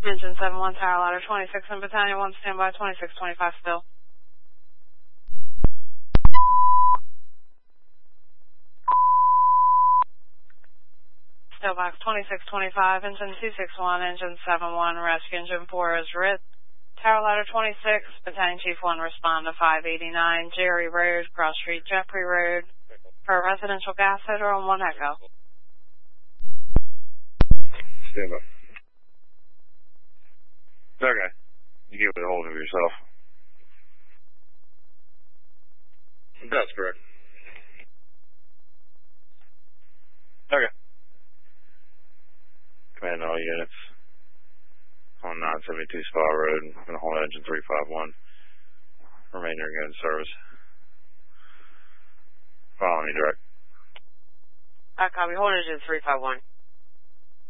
Engine 71, Tower Ladder 26 and Battalion 1, standby 2625 still. Still box 2625, Engine 261, Engine 71, rescue Engine 4 is writ. Tower Ladder 26, Battalion Chief 1, respond to 589, Jerry Road, Cross Street, Jeffrey Road, for a residential gas header on 1 Echo. Stand by. Okay. You get a hold of yourself. That's correct. Okay. Command all units on 972 Spa Road, going to hold engine 351. Remainder in service. Follow me direct. Copy, hold engine 351.